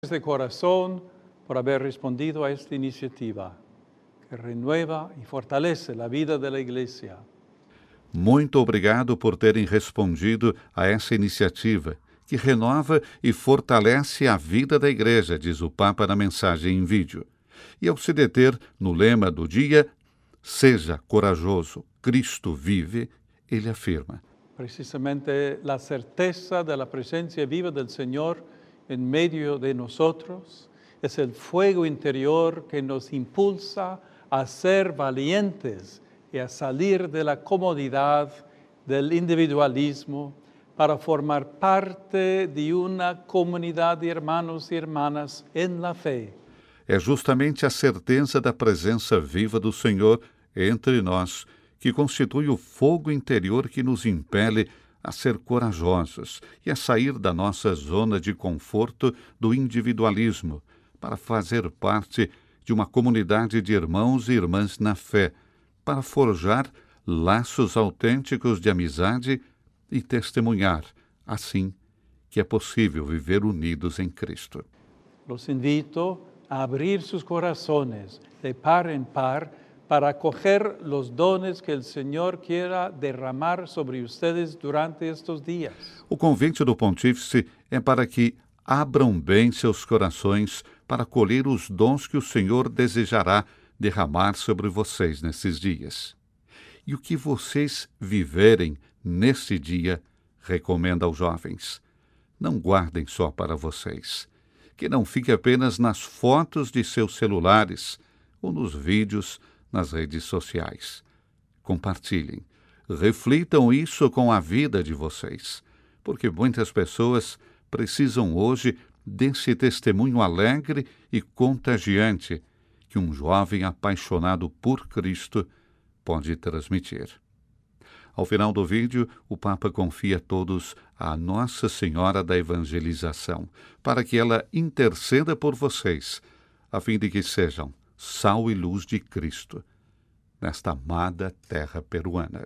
de corazón por haber respondido a esta iniciativa, que renueva e fortalece a vida da Igreja. Muito obrigado por terem respondido a essa iniciativa, que renova e fortalece a vida da Igreja, diz o Papa na mensagem em vídeo. E ao se deter no lema do dia, seja corajoso, Cristo vive, ele afirma: Precisamente a certeza da presença viva do Senhor em meio de nós é o fuego interior que nos impulsa a ser valientes e a salir da comodidade, do individualismo, para formar parte de uma comunidade de irmãos e irmãs em la fé. É justamente a certeza da presença viva do Senhor entre nós que constitui o fogo interior que nos impele a ser corajosos e a sair da nossa zona de conforto do individualismo para fazer parte de uma comunidade de irmãos e irmãs na fé, para forjar laços autênticos de amizade e testemunhar, assim, que é possível viver unidos em Cristo. Los invito a abrir sus corazones de par en par para acoger los dones que el Señor quiera derramar sobre ustedes durante estos días. O convite do Pontífice é para que abram bem seus corações para colher os dons que o Senhor desejará derramar sobre vocês nesses dias. E o que vocês viverem nesse dia, recomenda aos jovens, não guardem só para vocês, que não fique apenas nas fotos de seus celulares ou nos vídeos nas redes sociais. Compartilhem, reflitam isso com a vida de vocês, porque muitas pessoas precisam hoje desse testemunho alegre e contagiante que um jovem apaixonado por Cristo pode transmitir. Ao final do vídeo, o Papa confia a todos a Nossa Senhora da Evangelização, para que ela interceda por vocês, a fim de que sejam sal e luz de Cristo nesta amada terra peruana.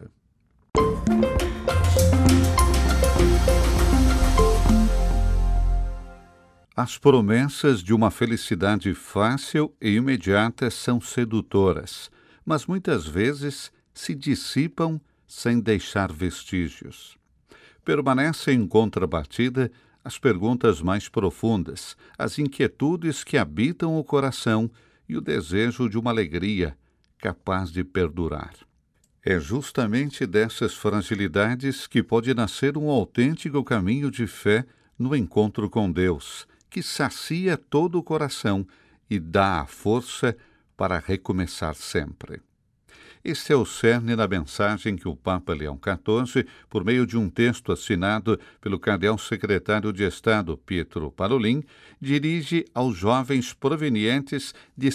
As promessas de uma felicidade fácil e imediata são sedutoras, mas muitas vezes se dissipam sem deixar vestígios. Permanecem em contrapartida as perguntas mais profundas, as inquietudes que habitam o coração e o desejo de uma alegria capaz de perdurar. É justamente dessas fragilidades que pode nascer um autêntico caminho de fé no encontro com Deus, que sacia todo o coração e dá a força para recomeçar sempre. Este é o cerne da mensagem que o Papa Leão XIV, por meio de um texto assinado pelo cardeal secretário de Estado Pietro Parolin, dirige aos jovens provenientes de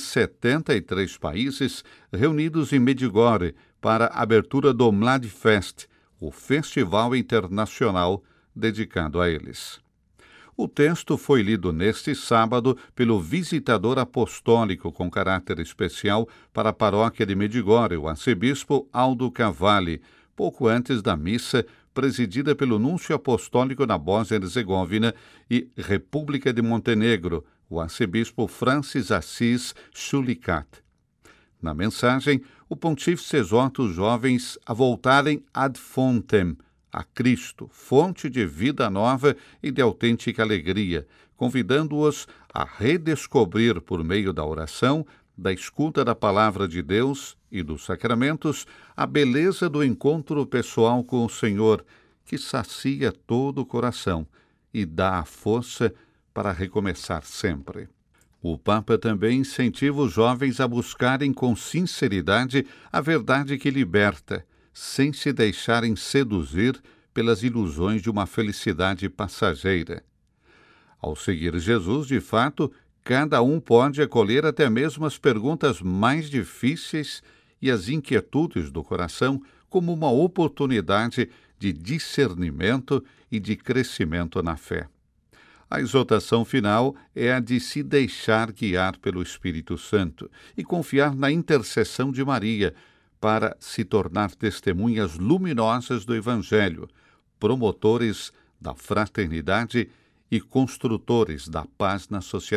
73 países reunidos em Medjugorje para a abertura do Mladfest, o festival internacional dedicado a eles. O texto foi lido neste sábado pelo visitador apostólico com caráter especial para a paróquia de Medjugorje, o arcebispo Aldo Cavalli, pouco antes da missa presidida pelo núncio apostólico na Bósnia-Herzegovina e República de Montenegro, o arcebispo Francis Assis Shulikat. Na mensagem, o pontífice exorta os jovens a voltarem ad fontem, a Cristo, fonte de vida nova e de autêntica alegria, convidando-os a redescobrir por meio da oração, da escuta da palavra de Deus e dos sacramentos, a beleza do encontro pessoal com o Senhor, que sacia todo o coração e dá a força para recomeçar sempre. O Papa também incentiva os jovens a buscarem com sinceridade a verdade que liberta, sem se deixarem seduzir pelas ilusões de uma felicidade passageira. Ao seguir Jesus, de fato, cada um pode acolher até mesmo as perguntas mais difíceis e as inquietudes do coração como uma oportunidade de discernimento e de crescimento na fé. A exortação final é a de se deixar guiar pelo Espírito Santo e confiar na intercessão de Maria, para se tornar testemunhas luminosas do Evangelho, promotores da fraternidade e construtores da paz na sociedade.